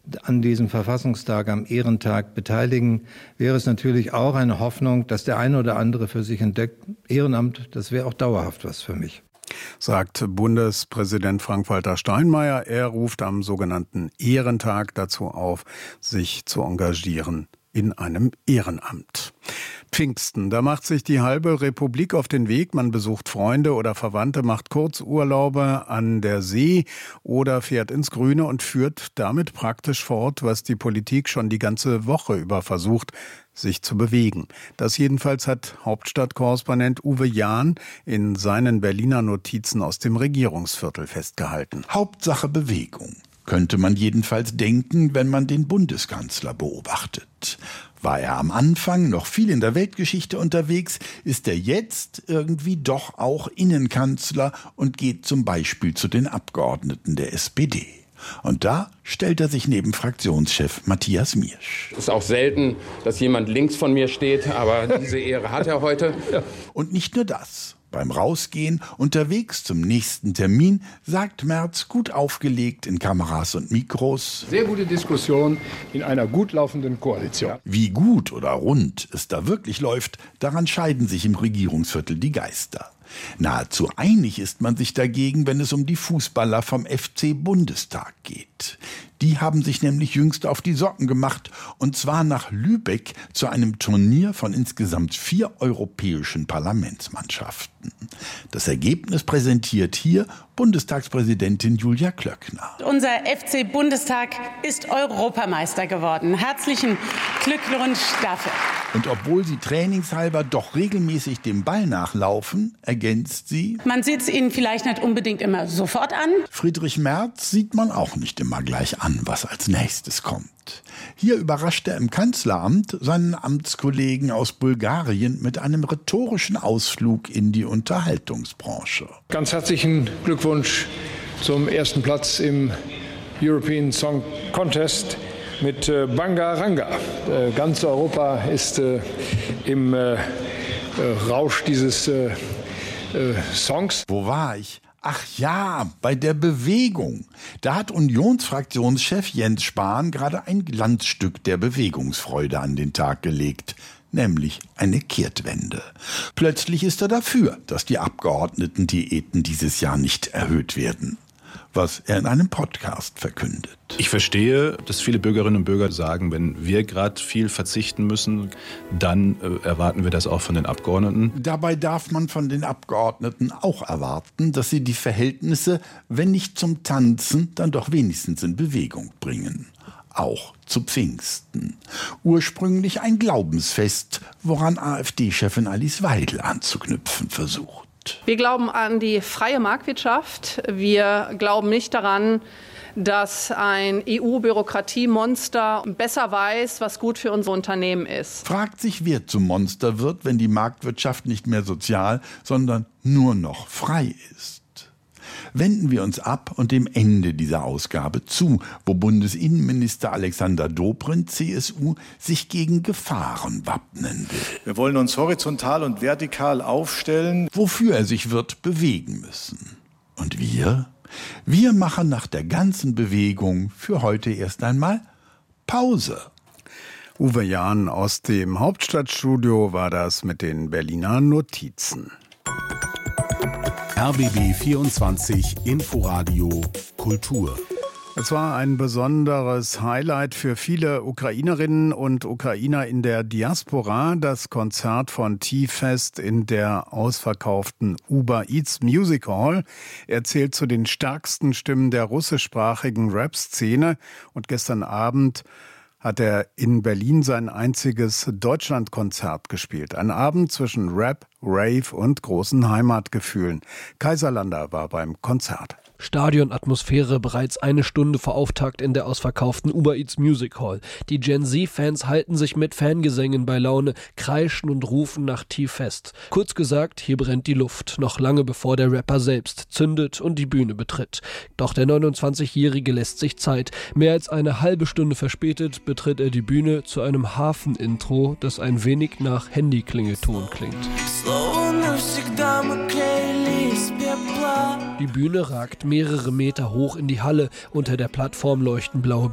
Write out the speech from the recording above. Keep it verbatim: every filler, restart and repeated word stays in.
an diesem Verfassungstag, am Ehrentag beteiligen, wäre es natürlich auch eine Hoffnung, dass der eine oder andere für sich entdeckt, Ehrenamt, das wäre auch dauerhaft was für mich. Sagt Bundespräsident Frank-Walter Steinmeier. Er ruft am sogenannten Ehrentag dazu auf, sich zu engagieren in einem Ehrenamt. Pfingsten, da macht sich die halbe Republik auf den Weg. Man besucht Freunde oder Verwandte, macht Kurzurlaube an der See oder fährt ins Grüne und führt damit praktisch fort, was die Politik schon die ganze Woche über versucht, sich zu bewegen. Das jedenfalls hat Hauptstadtkorrespondent Uwe Jahn in seinen Berliner Notizen aus dem Regierungsviertel festgehalten. Hauptsache Bewegung, könnte man jedenfalls denken, wenn man den Bundeskanzler beobachtet. War er am Anfang noch viel in der Weltgeschichte unterwegs, ist er jetzt irgendwie doch auch Innenkanzler und geht zum Beispiel zu den Abgeordneten der S P D. Und da stellt er sich neben Fraktionschef Matthias Miersch. Es ist auch selten, dass jemand links von mir steht, aber diese Ehre hat er heute. Und nicht nur das. Beim Rausgehen, unterwegs zum nächsten Termin, sagt Merz gut aufgelegt in Kameras und Mikros. Sehr gute Diskussion in einer gut laufenden Koalition. Wie gut oder rund es da wirklich läuft, daran scheiden sich im Regierungsviertel die Geister. Nahezu einig ist man sich dagegen, wenn es um die Fußballer vom F C Bundestag geht. Die haben sich nämlich jüngst auf die Socken gemacht, und zwar nach Lübeck zu einem Turnier von insgesamt vier europäischen Parlamentsmannschaften. Das Ergebnis präsentiert hier Bundestagspräsidentin Julia Klöckner. Unser F C Bundestag ist Europameister geworden. Herzlichen Glückwunsch dafür. Und obwohl sie trainingshalber doch regelmäßig dem Ball nachlaufen, ergänzt sie: Man sieht es ihnen vielleicht nicht unbedingt immer sofort an. Friedrich Merz sieht man auch nicht immer gleich an, was als nächstes kommt. Hier überrascht er im Kanzleramt seinen Amtskollegen aus Bulgarien mit einem rhetorischen Ausflug in die Unterhaltungsbranche. Ganz herzlichen Glückwunsch zum ersten Platz im European Song Contest mit äh, Bangaranga. Äh, ganz Europa ist äh, im äh, äh, Rausch dieses äh, äh, Songs. Wo war ich? Ach ja, bei der Bewegung. Da hat Unionsfraktionschef Jens Spahn gerade ein Glanzstück der Bewegungsfreude an den Tag gelegt, nämlich eine Kehrtwende. Plötzlich ist er dafür, dass die Abgeordnetendiäten dieses Jahr nicht erhöht werden, was er in einem Podcast verkündet. Ich verstehe, dass viele Bürgerinnen und Bürger sagen, wenn wir gerade viel verzichten müssen, dann äh, erwarten wir das auch von den Abgeordneten. Dabei darf man von den Abgeordneten auch erwarten, dass sie die Verhältnisse, wenn nicht zum Tanzen, dann doch wenigstens in Bewegung bringen. Auch zu Pfingsten. Ursprünglich ein Glaubensfest, woran AfD-Chefin Alice Weidel anzuknüpfen versucht. Wir glauben an die freie Marktwirtschaft. Wir glauben nicht daran, dass ein E U-Bürokratiemonster besser weiß, was gut für unsere Unternehmen ist. Fragt sich, wer zum Monster wird, wenn die Marktwirtschaft nicht mehr sozial, sondern nur noch frei ist. Wenden wir uns ab und dem Ende dieser Ausgabe zu, wo Bundesinnenminister Alexander Dobrindt, C S U, sich gegen Gefahren wappnen will. Wir wollen uns horizontal und vertikal aufstellen, wofür er sich wird bewegen müssen. Und wir? Wir machen nach der ganzen Bewegung für heute erst einmal Pause. Uwe Jahn aus dem Hauptstadtstudio war das mit den Berliner Notizen. R B B vierundzwanzig Inforadio Kultur. Es war ein besonderes Highlight für viele Ukrainerinnen und Ukrainer in der Diaspora, das Konzert von T-Fest in der ausverkauften Uber Eats Music Hall. Er zählt zu den stärksten Stimmen der russischsprachigen Rap-Szene, und gestern Abend hat er in Berlin sein einziges Deutschlandkonzert gespielt. Ein Abend zwischen Rap, Rave und großen Heimatgefühlen. Kaiserlander war beim Konzert. Stadionatmosphäre bereits eine Stunde vor Auftakt in der ausverkauften Uber Eats Music Hall. Die Gen Z-Fans halten sich mit Fangesängen bei Laune, kreischen und rufen nach T-Fest. Kurz gesagt, hier brennt die Luft, noch lange bevor der Rapper selbst zündet und die Bühne betritt. Doch der neunundzwanzigjährige lässt sich Zeit. Mehr als eine halbe Stunde verspätet betritt er die Bühne zu einem Hafen-Intro, das ein wenig nach Handyklingelton klingt. Die Bühne ragt mehrere Meter hoch in die Halle. Unter der Plattform leuchten blaue